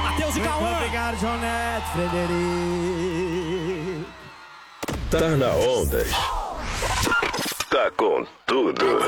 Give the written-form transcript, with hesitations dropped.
Matheus e Cauã. Obrigado, João Neto, Frederico. Tá na onda. Tá com tudo.